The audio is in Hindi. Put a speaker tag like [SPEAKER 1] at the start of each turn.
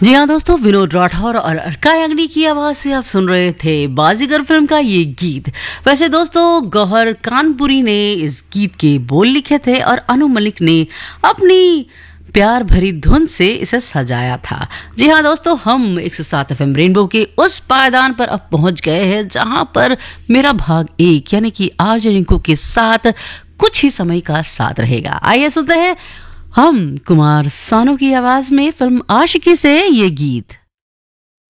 [SPEAKER 1] जी हाँ दोस्तों, विनोद राठौर और अलका याग्निक की आवाज से आप सुन रहे थे बाजीगर फिल्म का ये गीत। वैसे दोस्तों, गौहर कानपुरी ने इस गीत के बोल लिखे थे और अनु मलिक ने अपनी प्यार भरी धुन से इसे सजाया था। जी हाँ दोस्तों, हम 107 FM रेनबो के उस पायदान पर अब पहुंच गए हैं जहां पर मेरा भाग 1 यानी कि आरजे रिंकू के साथ कुछ ही समय का साथ रहेगा। आइए सुनते हैं हम कुमार सानू की आवाज में फिल्म आशिकी से ये गीत।